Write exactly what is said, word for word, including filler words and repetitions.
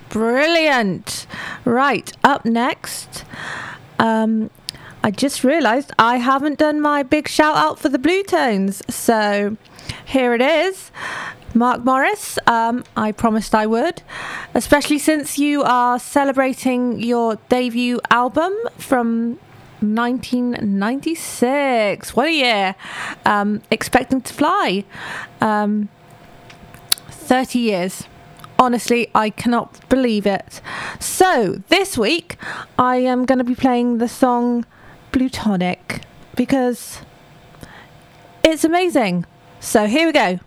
Brilliant. Right, up next, um, I just realised I haven't done my big shout out for the Blue Tones. So here it is. Mark Morris, um, I promised I would, especially since you are celebrating your debut album from nineteen ninety-six. What a year. Um, Expecting to Fly. Um, thirty years. Honestly, I cannot believe it. So this week I am going to be playing the song Plutonic because it's amazing. So here we go.